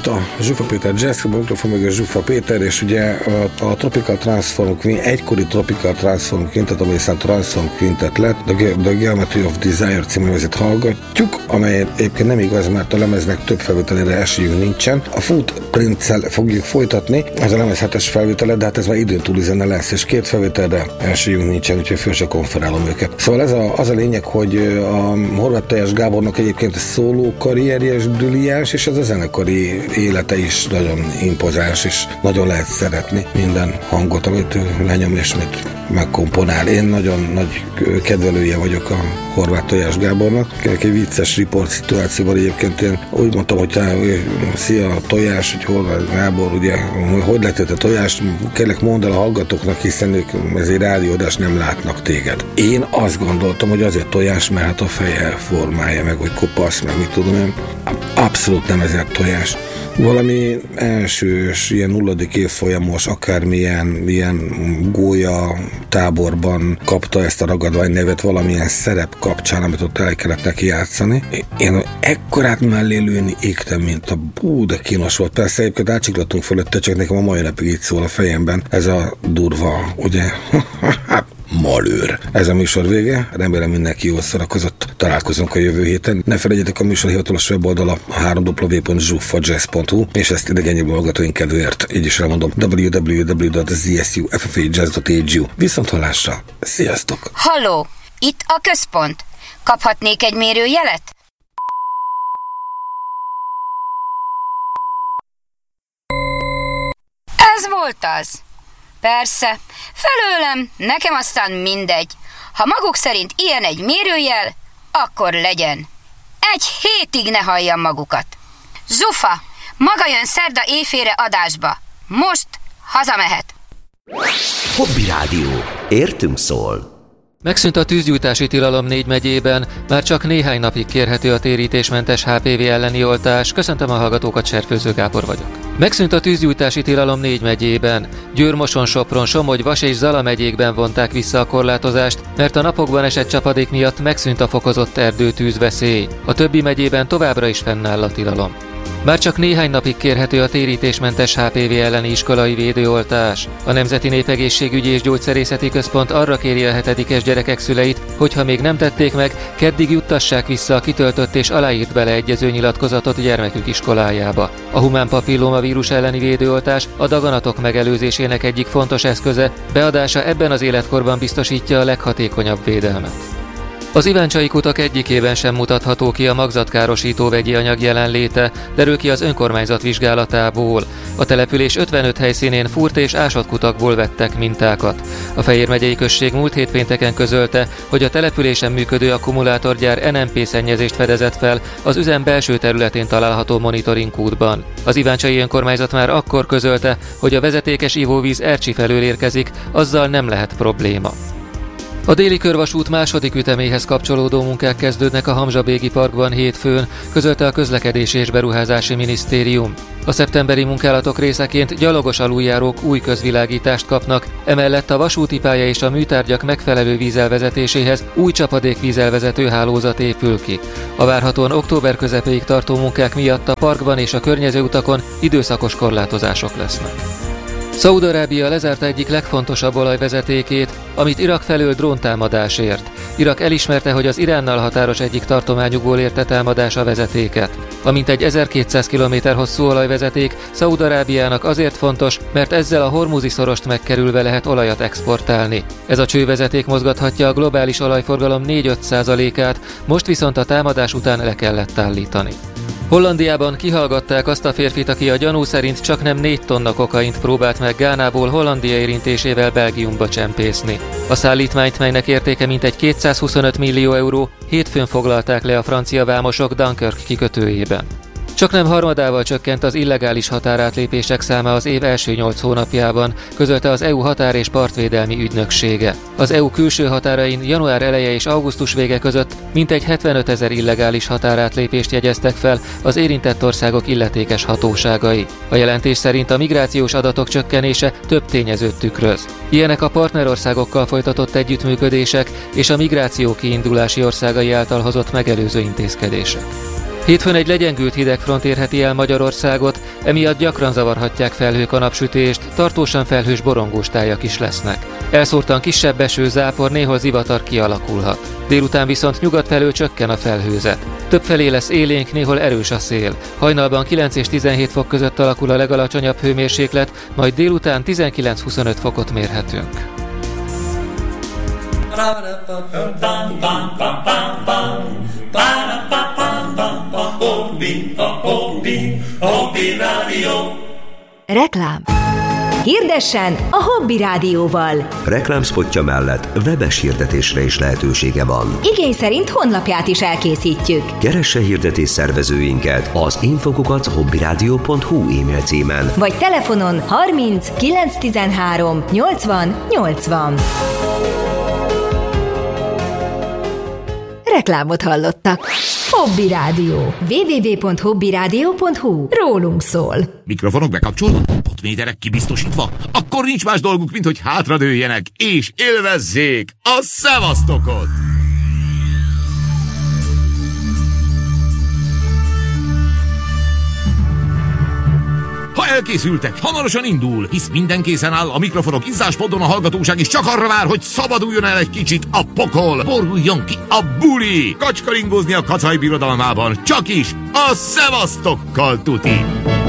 itt a Zsufa Péter Jazz Club, a mikrofon meg a Zsufa Péter, és ugye a Tropical Transform Quintet, egykori Tropical Transform Quintet, ami aztán Transform Quintet lett, The Geometry of Desire című lemezet hallgatjuk, amely egyébként nem igaz, mert a lemeznek több felvételére esélyünk nincsen. A Footprints-szel fogjuk folytatni, ez a lemez 7-es felvétele, de hát ez már időn túli zene lesz, és 2 felvételre esélyünk nincsen, úgyhogy föl se konferálom őket. Szóval ez az a lényeg, hogy a Horváth Tojás Gábornak egyébként szóló karrierje is brilliáns, és ez a zenekari élete is nagyon impozáns, és nagyon lehet szeretni minden hangot, amit ő lenyom és amit megkomponál. Én nagyon nagy kedvelője vagyok a Horváth Tojás Gábornak. Egy vicces riport szituációban egyébként én úgy mondtam, hogy szia Tojás, hogy Horváth Gábor, ugye, hogy letett a Tojást, kérlek mondd el a hallgatóknak, hiszen ők ezért rádiódás nem látnak téged. Én azt gondoltam, hogy azért Tojás, mert hát a feje formája, meg hogy kopasz, meg mit tudom én, abszolút nem ezért Tojás. Valami elsős, ilyen 0. évfolyamos, akármilyen ilyen gólya táborban kapta ezt a ragadvány nevet valamilyen szerep kapcsán, amit ott el kellett neki játszani. Én ekkorát mellé lőni égtem, mint a de kínos volt. Persze egyébként átsiklattunk fölötte, csak nekem a mai napig így szól a fejemben. Ez a durva, ugye? Malőr. Ez a műsor vége, remélem mindenki jól szórakozott. Találkozunk a jövő héten. Ne felejtjétek, a műsor hivatalos weboldala www.zsufajazz.hu, és ezt idegennyi hallgatóink kedvéért, így is elmondom, www.zsufajazz.hu. Viszont hallásra, sziasztok! Halló, itt a központ. Kaphatnék egy mérőjelet? Ez volt az. Persze, felőlem, nekem aztán mindegy. Ha maguk szerint ilyen egy mérőjel, akkor legyen. Egy hétig ne halljam magukat. Zsufa, maga jön szerda éjfélre adásba. Most hazamehet. Hobby Rádió. Értünk szól. Megszűnt a tűzgyújtási tilalom 4 megyében, már csak néhány napig kérhető a térítésmentes HPV elleni oltás. Köszöntöm a hallgatókat, Serfőző Gábor vagyok. Megszűnt a tűzgyújtási tilalom 4 megyében. Győr, Moson, Sopron, Somogy, Vas és Zala megyékben vonták vissza a korlátozást, mert a napokban esett csapadék miatt megszűnt a fokozott erdőtűzveszély. A többi megyében továbbra is fennáll a tilalom. Már csak néhány napig kérhető a térítésmentes HPV elleni iskolai védőoltás. A Nemzeti Népegészségügyi és Gyógyszerészeti Központ arra kéri a 7-es gyerekek szüleit, hogyha még nem tették meg, keddig juttassák vissza a kitöltött és aláírt beleegyező nyilatkozatot gyermekük iskolájába. A humán papillomavírus elleni védőoltás a daganatok megelőzésének egyik fontos eszköze, beadása ebben az életkorban biztosítja a leghatékonyabb védelmet. Az iváncsai kutak egyikében sem mutatható ki a magzatkárosító vegyi anyag jelenléte, derül ki az önkormányzat vizsgálatából. A település 55 helyszínén fúrt és ásott kutakból vettek mintákat. A Fejér megyei község múlt hét pénteken közölte, hogy a településen működő akkumulátorgyár NMP szennyezést fedezett fel az üzem belső területén található monitoring kútban. Az iváncsai önkormányzat már akkor közölte, hogy a vezetékes ivóvíz Ercsi felől érkezik, azzal nem lehet probléma. A déli körvasút második üteméhez kapcsolódó munkák kezdődnek a Hamzsa-Bégi Parkban hétfőn, közölte a Közlekedési és Beruházási Minisztérium. A szeptemberi munkálatok részeként gyalogos aluljárók új közvilágítást kapnak, emellett a vasúti pálya és a műtárgyak megfelelő vízelvezetéséhez új csapadékvízelvezető hálózat épül ki. A várhatóan október közepéig tartó munkák miatt a parkban és a környező utakon időszakos korlátozások lesznek. Szaúd-Arábia lezárta egyik legfontosabb olajvezetékét, amit Irak felől dróntámadás ért. Irak elismerte, hogy az Iránnal határos egyik tartományukból érte támadás a vezetéket. A mintegy 1200 km hosszú olajvezeték Szaúd-Arábiának azért fontos, mert ezzel a Hormuzi szorost megkerülve lehet olajat exportálni. Ez a csővezeték mozgathatja a globális olajforgalom 4-5%-át, most viszont a támadás után le kellett állítani. Hollandiában kihallgatták azt a férfit, aki a gyanú szerint csaknem 4 tonna kokaint próbált meg Gánából Hollandia érintésével Belgiumba csempészni. A szállítmányt, melynek értéke mintegy 225 millió euró, hétfőn foglalták le a francia vámosok Dunkirk kikötőjében. Csaknem harmadával csökkent az illegális határátlépések száma az év első 8 hónapjában, közölte az EU határ- és partvédelmi ügynöksége. Az EU külső határain január eleje és augusztus vége között mintegy 75 000 illegális határátlépést jegyeztek fel az érintett országok illetékes hatóságai. A jelentés szerint a migrációs adatok csökkenése több tényezőt tükröz. Ilyenek a partnerországokkal folytatott együttműködések és a migráció kiindulási országai által hozott megelőző intézkedések. Hétfőn egy legyengült hidegfront érheti el Magyarországot, emiatt gyakran zavarhatják felhők a napsütést, tartósan felhős borongós tájak is lesznek. Elszórtan kisebb eső, zápor, néhol zivatar kialakulhat. Délután viszont nyugat felől csökken a felhőzet. Többfelé lesz élénk, néhol erős a szél. Hajnalban 9 és 17 fok között alakul a legalacsonyabb hőmérséklet, majd délután 19-25 fokot mérhetünk. Reklám. Hirdessen a Hobby Rádióval. Reklámszpotja mellett webes hirdetésre is lehetősége van. Igény szerint honlapját is elkészítjük. Keresse hirdetés szervezőinket az info@hobbyradio.hu e-mail címen. Vagy telefonon 30 913 80 80. Reklámot hallottak. Hobby Rádió. www.hobbyradio.hu. Rólunk szól. Mikrofonok bekapcsolva? Potméterek kibiztosítva? Akkor nincs más dolguk, mint hogy hátradőljenek és élvezzék a szevasztokot! Ha elkészültek, hamarosan indul, hisz minden készen áll, a mikrofonok izzáspoddon, a hallgatóság is csak arra vár, hogy szabaduljon el egy kicsit a pokol, boruljon ki a buli, kacskaringozni a Kacaj birodalmában, csak is a szevasztokkal tuti!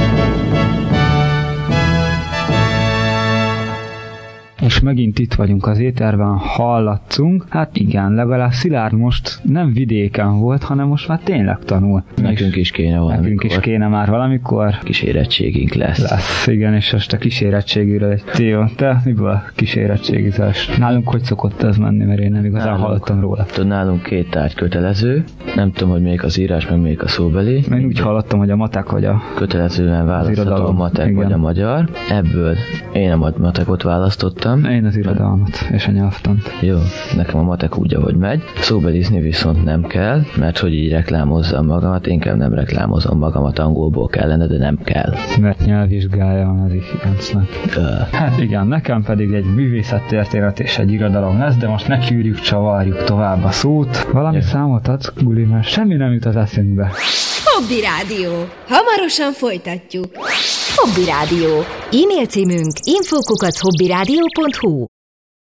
És megint itt vagyunk az éterben, hallatszunk. Hát igen, legalább Szilárd most nem vidéken volt, hanem most már tényleg tanul. Nekünk is kéne valamikor. Nekünk is kéne már valamikor. Kísérettségünk lesz. Igen, és most a kísérettségűről egy Téó. Te miből kísérettségizás? Nálunk hogy szokott ez menni, mert én nem igazán hallottam róla. Nálunk 2 tárgy kötelező. Nem tudom, hogy melyik az írás, meg melyik a szóbeli. Én úgy hallottam, hogy a matek vagy a kötelezően választható a matek vagy a magyar. Ebből én a matekot választottam. Én az irodalmat és a nyelvtant. Jó, nekem a matek úgy, ahogy megy. Szóbelizni viszont nem kell, mert hogy így reklámozzam magamat, inkább nem reklámozom magamat, angolból kellene, de nem kell. Mert nyelvvizsgája van az IFIANC-nak. Hát igen, nekem pedig egy művészettörténet és egy irodalom lesz, de most ne gyűrjük, csavarjuk tovább a szót. Valami számot adsz, Guli, mert semmi nem jut az eszünkbe. Hobby Rádió. Hamarosan folytatjuk. Hobby Rádió. E-mail címünk info@hobbyradio.hu.